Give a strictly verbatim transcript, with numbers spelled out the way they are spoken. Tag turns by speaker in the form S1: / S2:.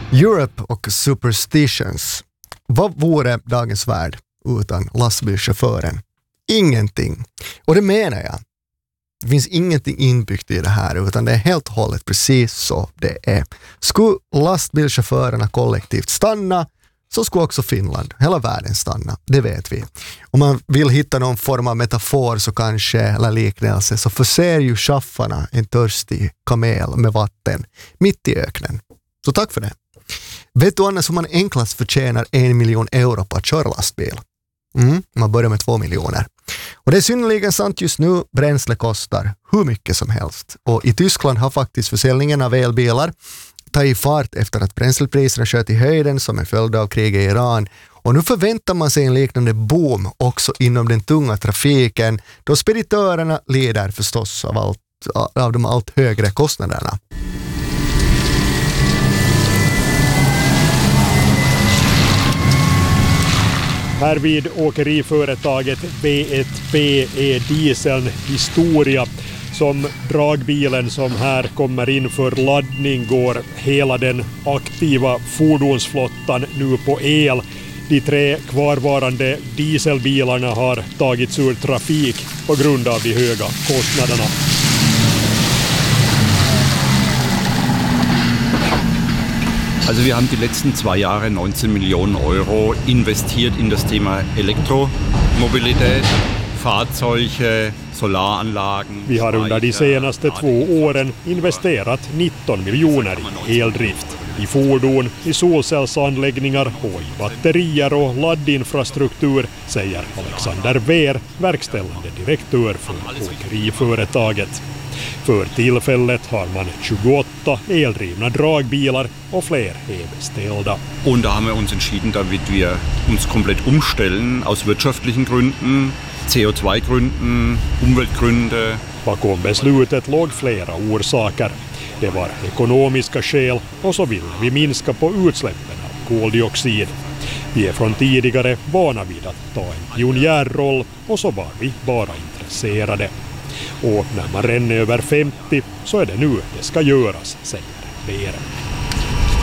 S1: Europe och superstitions. Vad vore dagens värld utan lastbilschauffören? Ingenting. Och det menar jag. Det finns ingenting inbyggt i det här, utan det är helt och hållet precis så det är. Skulle lastbilschaufförerna kollektivt stanna, så skulle också Finland, hela världen stanna. Det vet vi. Om man vill hitta någon form av metafor så kanske, eller liknelse, så förser ju schaffarna en törstig kamel med vatten mitt i öknen. Så tack för det. Vet du annars hur man enklast förtjänar en miljon euro på att köra lastbil? Mm, man börjar med två miljoner. Och det är synnerligen sant just nu. Bränsle kostar hur mycket som helst. Och i Tyskland har faktiskt försäljningen av elbilar tagit fart efter att bränslepriserna sköt i höjden som en följd av kriget i Iran. Och nu förväntar man sig en liknande boom också inom den tunga trafiken, då speditörerna lider förstås av, allt, av de allt högre kostnaderna.
S2: Här vid åkeriföretaget V ett P är dieseln historia. Som dragbilen som här kommer in för laddning går hela den aktiva fordonsflottan nu på el. De tre kvarvarande dieselbilarna har tagits ur trafik på grund av de höga kostnaderna.
S3: Also wir haben die letzten zwei Jahre neunzehn Millionen Euro investiert in das Thema Elektromobilität, Fahrzeuge, solaranlagen.
S2: Vi har under de senaste två åren investerat nitton miljoner i eldrift, i fordon, i solcellsanläggningar och i batterier och laddinfrastruktur, säger Alexander Wehr, verkställande direktör för åkeriföretaget. För tillfället har man tjugoåtta eldrivna dragbilar och fler är beställda.
S3: Und da haben wir uns entschieden, damit wir uns komplett umstellen aus wirtschaftlichen Gründen, C O två Gründen, Umweltgründe.
S2: Bakom beslutet låg flera orsaker. Det var ekonomiska skäl och så ville vi minska på utsläppen av koldioxid. Vi är från tidigare vana vid att ta en pionjärroll och så var vi bara intresserade. Och när man ränner över femtio så är det nu det ska göras, säger Wehr.